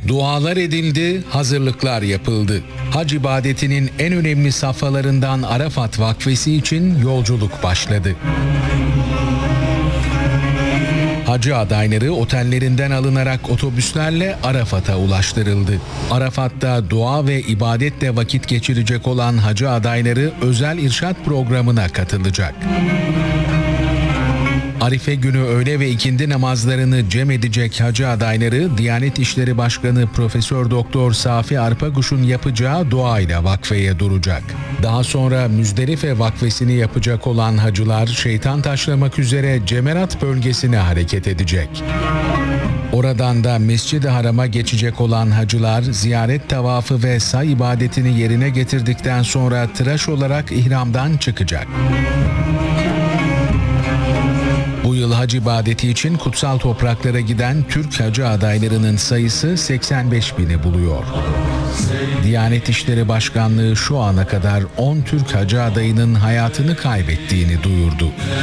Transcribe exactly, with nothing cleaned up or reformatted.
Dualar edildi, hazırlıklar yapıldı. Hac ibadetinin en önemli safhalarından Arafat Vakfesi için yolculuk başladı. Hacı adayları otellerinden alınarak otobüslerle Arafat'a ulaştırıldı. Arafat'ta dua ve ibadetle vakit geçirecek olan hacı adayları özel irşat programına katılacak. Arife günü öğle ve ikindi namazlarını cem edecek hacı adayları, Diyanet İşleri Başkanı Profesör Doktor Safi Arpaguş'un yapacağı duayla vakfeye duracak. Daha sonra Müzdelife vakfesini yapacak olan hacılar şeytan taşlamak üzere Cemerat bölgesine hareket edecek. Oradan da Mescid-i Haram'a geçecek olan hacılar ziyaret tavafı ve say ibadetini yerine getirdikten sonra tıraş olarak ihramdan çıkacak. Bu yıl hac ibadeti için kutsal topraklara giden Türk hacı adaylarının sayısı seksen beş bini buluyor. Diyanet İşleri Başkanlığı şu ana kadar on Türk hacı adayının hayatını kaybettiğini duyurdu.